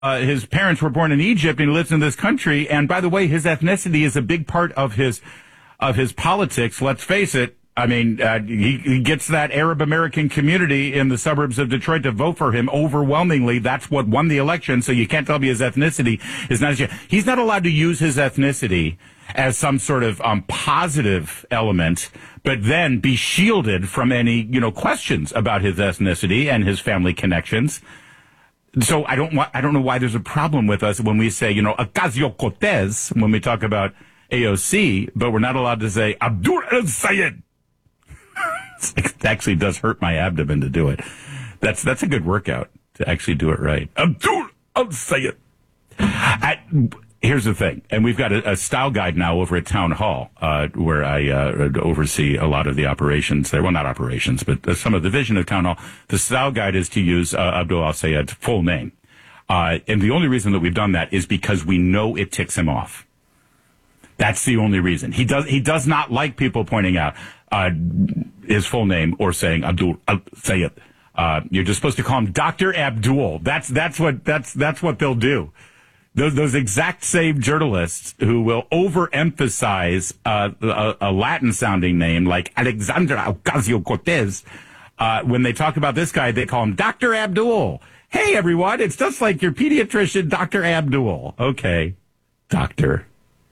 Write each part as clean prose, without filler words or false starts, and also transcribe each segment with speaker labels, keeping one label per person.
Speaker 1: his parents were born in Egypt and he lives in this country. And by the way, his ethnicity is a big part of his politics. Let's face it. I mean, he gets that Arab American community in the suburbs of Detroit to vote for him overwhelmingly. That's what won the election. So you can't tell me his ethnicity is not. He's not allowed to use his ethnicity as some sort of positive element, but then be shielded from any questions about his ethnicity and his family connections. So I don't know why there's a problem with us when we say, Ocasio-Cortez, when we talk about AOC, but we're not allowed to say Abdul El-Sayed. It actually does hurt my abdomen to do it. That's a good workout to actually do it right. Abdul El-Sayed. Here's the thing, and we've got a style guide now over at Town Hall, where I oversee a lot of the operations there. Well, not operations, but some of the vision of Town Hall. The style guide is to use Abdul El-Sayed's full name. And the only reason that we've done that is because we know it ticks him off. That's the only reason. He does not like people pointing out his full name or saying Abdul El-Sayed. You're just supposed to call him Dr. Abdul. That's what they'll do. Those exact same journalists who will overemphasize a Latin-sounding name like Alexandra Ocasio-Cortez, when they talk about this guy, they call him Dr. Abdul. Hey, everyone, it's just like your pediatrician, Dr. Abdul. Okay, doctor.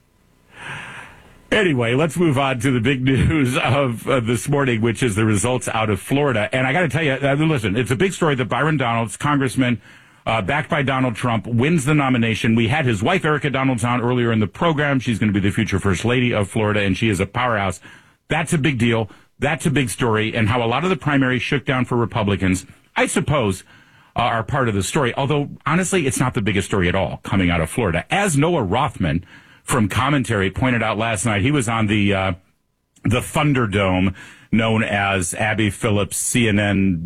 Speaker 1: Anyway, let's move on to the big news of this morning, which is the results out of Florida. And I got to tell you, listen, it's a big story that Byron Donalds, congressman, backed by Donald Trump, wins the nomination. We had his wife, Erica Donalds, on earlier in the program. She's going to be the future first lady of Florida, and she is a powerhouse. That's a big deal. That's a big story. And how a lot of the primaries shook down for Republicans, I suppose, are part of the story. Although, honestly, it's not the biggest story at all coming out of Florida. As Noah Rothman from Commentary pointed out last night, he was on the Thunderdome, known as Abby Phillips CNN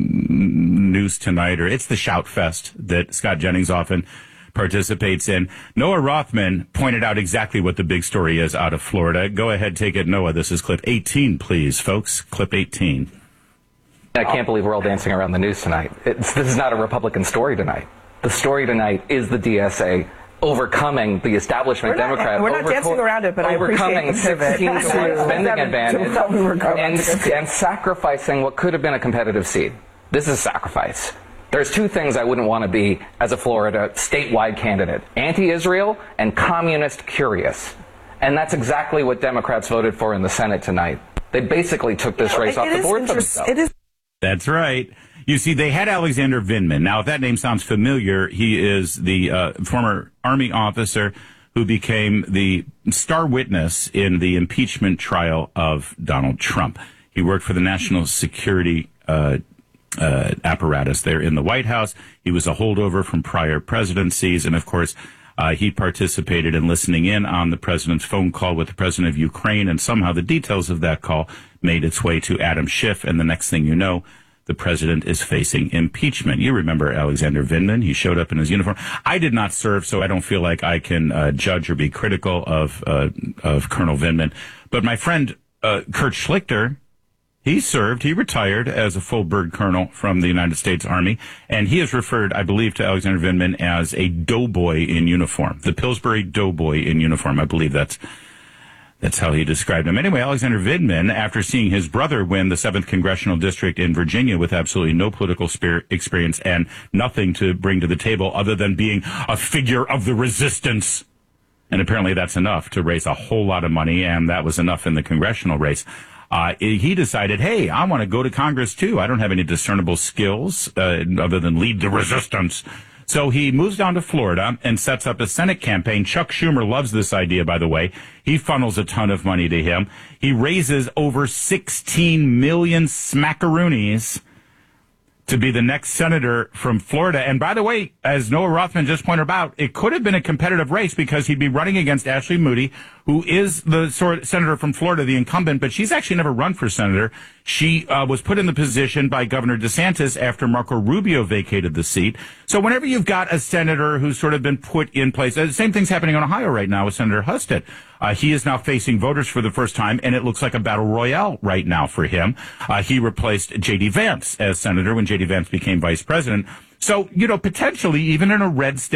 Speaker 1: News Tonight, or it's the Shout Fest that Scott Jennings often participates in. Noah Rothman pointed out exactly what the big story is out of Florida. Go ahead, take it, Noah. This is clip 18, please, folks. Clip 18.
Speaker 2: I can't believe we're all dancing around the news tonight. This is not a Republican story tonight. The story tonight is the DSA overcoming the establishment Democrat.
Speaker 3: We're not dancing around it, but I appreciate the pivot.
Speaker 2: 16 spending advantage and sacrificing what could have been a competitive seat. This is sacrifice. There's two things I wouldn't want to be as a Florida statewide candidate: anti-Israel and communist curious. And that's exactly what Democrats voted for in the Senate tonight. They basically took this race off the board for themselves.
Speaker 1: That's right. You see, they had Alexander Vindman. Now, if that name sounds familiar, he is the former Army officer who became the star witness in the impeachment trial of Donald Trump. He worked for the National Security apparatus there in the White House. He was a holdover from prior presidencies. And, of course, he participated in listening in on the president's phone call with the president of Ukraine. And somehow the details of that call made its way to Adam Schiff. And the next thing you know, the president is facing impeachment. You remember Alexander Vindman. He showed up in his uniform. I did not serve, so I don't feel like I can judge or be critical of Colonel Vindman. But my friend Kurt Schlichter, he served. He retired as a full bird colonel from the United States Army, and he has referred, I believe, to Alexander Vindman as a doughboy in uniform, the Pillsbury doughboy in uniform. I believe that's how he described him. Anyway, Alexander Vindman, after seeing his brother win the 7th Congressional District in Virginia with absolutely no political experience and nothing to bring to the table other than being a figure of the resistance, and apparently that's enough to raise a whole lot of money, and that was enough in the congressional race, he decided, hey, I want to go to Congress too. I don't have any discernible skills other than lead the resistance. So he moves down to Florida and sets up a Senate campaign. Chuck Schumer loves this idea, by the way. He funnels a ton of money to him. He raises over 16 million smackaroonies to be the next senator from Florida. And by the way, as Noah Rothman just pointed out, it could have been a competitive race because he'd be running against Ashley Moody, who is the senator from Florida, the incumbent, but she's actually never run for senator. She was put in the position by Governor DeSantis after Marco Rubio vacated the seat. So whenever you've got a senator who's sort of been put in place, the same thing's happening in Ohio right now with Senator Husted. He is now facing voters for the first time, and it looks like a battle royale right now for him. He replaced J.D. Vance as senator when J.D. Vance became vice president. So, potentially, even in a red state,